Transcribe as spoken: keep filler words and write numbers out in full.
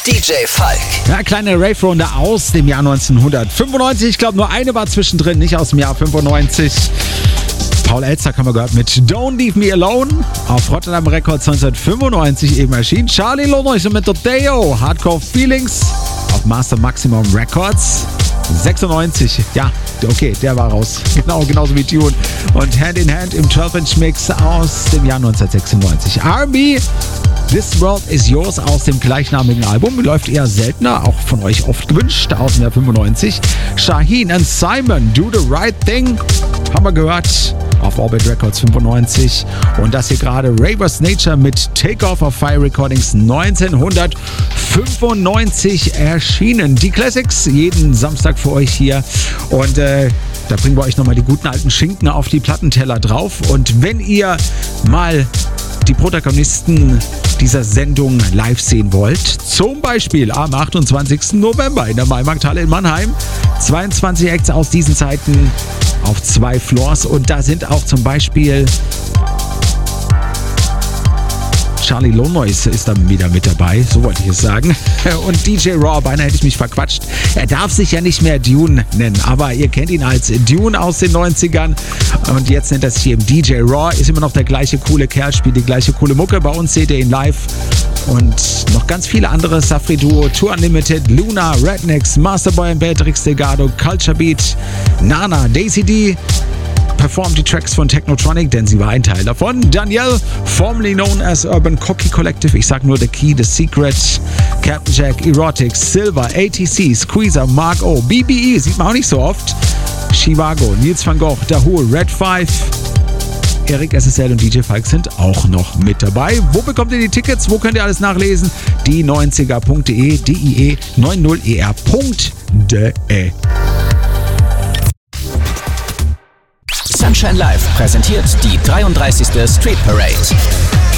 D J Falk. Ja, kleine Rave-Runde aus dem Jahr neunzehnhundertfünfundneunzig. Ich glaube, nur eine war zwischendrin, nicht aus dem Jahr fünfundneunzig. Paul Elster haben wir gehört mit Don't Leave Me Alone. Auf Rotterdam Records neunzehnhundertfünfundneunzig eben erschienen. Charlie Lonois mit Deo, Hardcore Feelings auf Master Maximum Records. sechsundneunzig, ja, okay, der war raus. Genau, genauso wie Tune. Und Hand in Hand im zwölf Inch Mix aus dem Jahr neunzehnhundertsechsundneunzig. R and B, This World Is Yours aus dem gleichnamigen Album. Läuft eher seltener, auch von euch oft gewünscht, aus dem Jahr fünfundneunzig. Shaheen and Simon, Do the Right Thing, haben wir gehört. Auf Orbit Records fünfundneunzig. Und das hier gerade Ravers Nature mit Takeoff auf Fire Recordings neunzehnhundertfünfundneunzig erschienen. Die Classics jeden Samstag für euch hier. Und äh, da bringen wir euch nochmal die guten alten Schinken auf die Plattenteller drauf. Und wenn ihr mal die Protagonisten dieser Sendung live sehen wollt, zum Beispiel am achtundzwanzigsten November in der Maimarkthalle in Mannheim. zweiundzwanzig Acts aus diesen Zeiten auf zwei Floors und da sind auch zum Beispiel Charlie Lonois ist dann wieder mit dabei, so wollte ich es sagen. Und D J Raw, beinahe hätte ich mich verquatscht. Er darf sich ja nicht mehr Dune nennen, aber ihr kennt ihn als Dune aus den neunzigern. Und jetzt nennt er sich eben D J Raw, ist immer noch der gleiche coole Kerl, spielt die gleiche coole Mucke. Bei uns seht ihr ihn live. Und noch ganz viele andere, Safri Duo, Tour Unlimited, Luna, Rednecks, Masterboy und Beatrix Delgado, Culture Beat, Nana, Daisy D. Performt die Tracks von Technotronic, denn sie war ein Teil davon. Danielle, formerly known as Urban Cocky Collective, ich sag nur The Key, The Secret, Captain Jack, Erotic, Silver, A T C, Squeezer, Mark O, B B E, sieht man auch nicht so oft, Chivago, Nils van Gogh, Dahoo, Red five, Eric S S L und D J Falk sind auch noch mit dabei. Wo bekommt ihr die Tickets? Wo könnt ihr alles nachlesen? die neunziger punkt de, D I E neunzig E R punkt de. Sunshine Live präsentiert die dreiunddreißigste Street Parade.